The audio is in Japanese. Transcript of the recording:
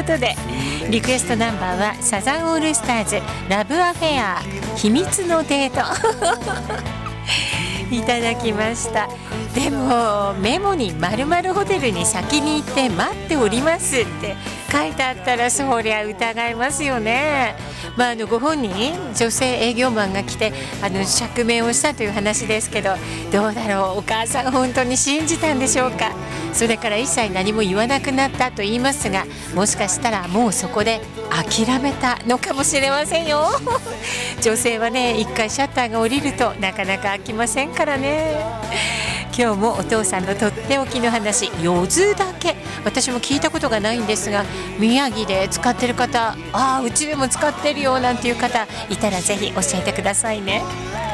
ことでリクエストナンバーはサザンオールスターズラブアフェア秘密のデートいただきました。でもメモに〇〇ホテルに先に行って待っておりますって書いてあったらそりゃ疑いますよね。ご本人女性営業マンが来て釈明をしたという話ですけど、どうだろう、お母さん本当に信じたんでしょうか。それから一切何も言わなくなったと言いますが、もしかしたらもうそこで諦めたのかもしれませんよ女性はね、一回シャッターが降りるとなかなか開きませんからね。今日もお父さんのとっておきの話、よずだけ、私も聞いたことがないんですが、宮城で使ってる方、うちでも使ってるよなんていう方いたらぜひ教えてくださいね。